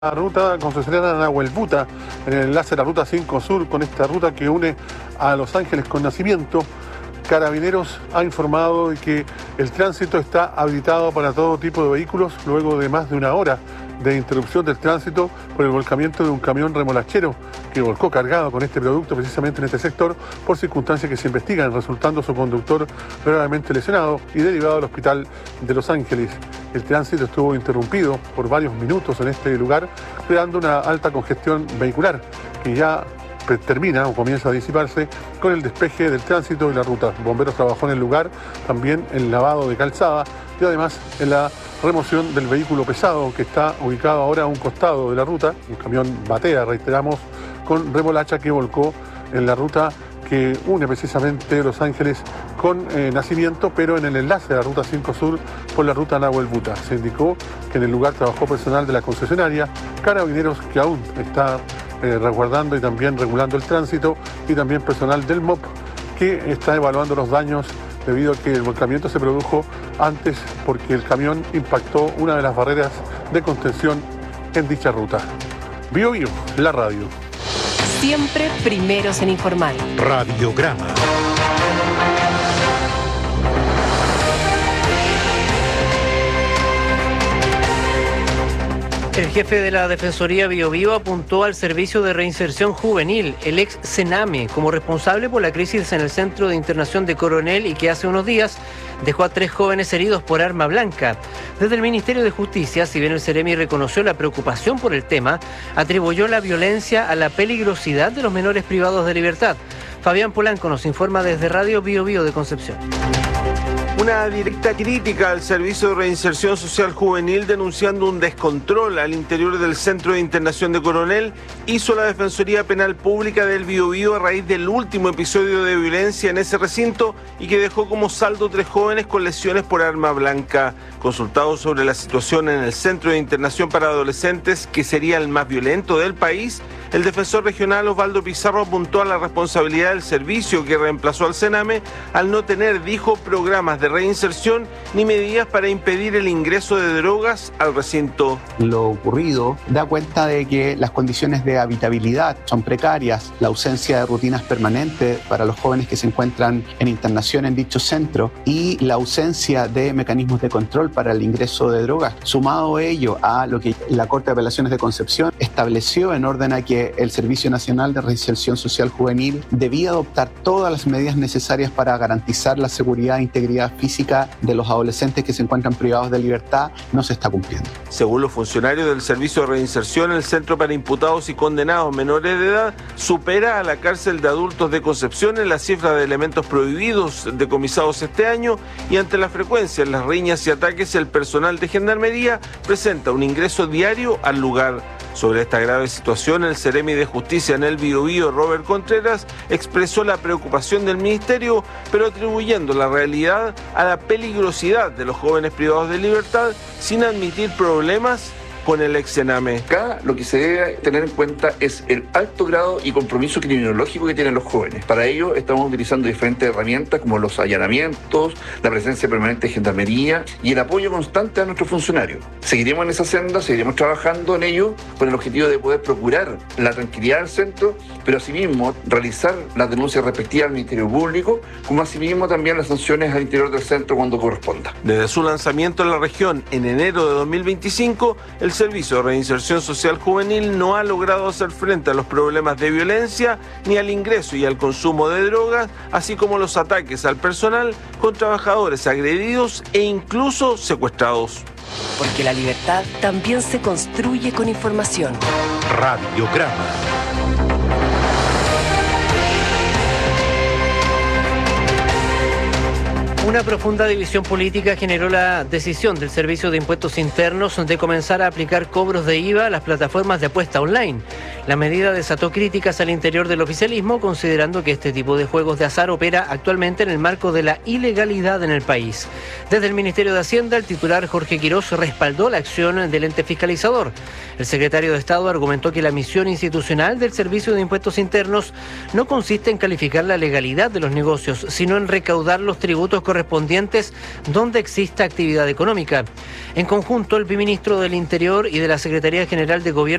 La ruta concesionaria Nahuel Buta, en el enlace de la ruta 5 Sur, con esta ruta que une a Los Ángeles con Nacimiento, Carabineros ha informado de que el tránsito está habilitado para todo tipo de vehículos luego de más de una hora de interrupción del tránsito por el volcamiento de un camión remolachero que volcó cargado con este producto precisamente en este sector por circunstancias que se investigan, resultando su conductor gravemente lesionado y derivado al hospital de Los Ángeles. El tránsito estuvo interrumpido por varios minutos en este lugar, creando una alta congestión vehicular que ya termina o comienza a disiparse con el despeje del tránsito y la ruta. Bomberos trabajó en el lugar, también el lavado de calzada y además en la remoción del vehículo pesado que está ubicado ahora a un costado de la ruta, un camión batea, reiteramos, con remolacha que volcó en la ruta que une precisamente Los Ángeles con Nacimiento, pero en el enlace de la ruta 5 Sur por la ruta Nahuel Buta. Se indicó que en el lugar trabajó personal de la concesionaria, Carabineros que aún está resguardando y también regulando el tránsito, y también personal del MOP que está evaluando los daños debido a que el volcamiento se produjo antes porque el camión impactó una de las barreras de contención en dicha ruta. Bio Bio, la radio. Siempre primeros en informar. Radiograma. El jefe de la Defensoría Biobío apuntó al Servicio de Reinserción Juvenil, el ex CENAME, como responsable por la crisis en el Centro de Internación de Coronel y que hace unos días dejó a 3 jóvenes heridos por arma blanca. Desde el Ministerio de Justicia, si bien el Ceremi reconoció la preocupación por el tema, atribuyó la violencia a la peligrosidad de los menores privados de libertad. Fabián Polanco nos informa desde Radio Biobío de Concepción. Una directa crítica al Servicio de Reinserción Social Juvenil denunciando un descontrol al interior del Centro de Internación de Coronel hizo la Defensoría Penal Pública del Biobío a raíz del último episodio de violencia en ese recinto y que dejó como saldo 3 jóvenes con lesiones por arma blanca. Consultado sobre la situación en el Centro de Internación para Adolescentes, que sería el más violento del país, el defensor regional Osvaldo Pizarro apuntó a la responsabilidad del servicio que reemplazó al CENAME al no tener, dijo, programas de reinserción ni medidas para impedir el ingreso de drogas al recinto. Lo ocurrido da cuenta de que las condiciones de habitabilidad son precarias, la ausencia de rutinas permanentes para los jóvenes que se encuentran en internación en dicho centro y la ausencia de mecanismos de control para el ingreso de drogas. Sumado ello a lo que la Corte de Apelaciones de Concepción estableció en orden a que el Servicio Nacional de Reinserción Social Juvenil debía adoptar todas las medidas necesarias para garantizar la seguridad e integridad física de los adolescentes que se encuentran privados de libertad, no se está cumpliendo. Según los funcionarios del Servicio de Reinserción, el Centro para Imputados y Condenados Menores de Edad supera a la cárcel de adultos de Concepción en la cifra de elementos prohibidos decomisados este año, y ante la frecuencia en las riñas y ataques, el personal de Gendarmería presenta un ingreso diario al lugar. Sobre esta grave situación, el Ceremi de Justicia en el Biobío, Robert Contreras, expresó la preocupación del Ministerio, pero atribuyendo la realidad a la peligrosidad de los jóvenes privados de libertad sin admitir problemas con el ex CENAME. Acá lo que se debe tener en cuenta es el alto grado y compromiso criminológico que tienen los jóvenes. Para ello estamos utilizando diferentes herramientas como los allanamientos, la presencia permanente de Gendarmería y el apoyo constante a nuestros funcionarios. Seguiremos en esa senda, seguiremos trabajando en ello con el objetivo de poder procurar la tranquilidad del centro, pero asimismo realizar las denuncias respectivas al Ministerio Público, como asimismo también las sanciones al interior del centro cuando corresponda. Desde su lanzamiento en la región en enero de 2025, el Servicio de Reinserción Social Juvenil no ha logrado hacer frente a los problemas de violencia ni al ingreso y al consumo de drogas, así como los ataques al personal con trabajadores agredidos e incluso secuestrados. Porque la libertad también se construye con información. Radiograma. Una profunda división política generó la decisión del Servicio de Impuestos Internos de comenzar a aplicar cobros de IVA a las plataformas de apuesta online. La medida desató críticas al interior del oficialismo, considerando que este tipo de juegos de azar opera actualmente en el marco de la ilegalidad en el país. Desde el Ministerio de Hacienda, el titular Jorge Quirós respaldó la acción del ente fiscalizador. El secretario de Estado argumentó que la misión institucional del Servicio de Impuestos Internos no consiste en calificar la legalidad de los negocios, sino en recaudar los tributos correspondientes donde exista actividad económica. En conjunto, el viceministro del Interior y de la Secretaría General de Gobierno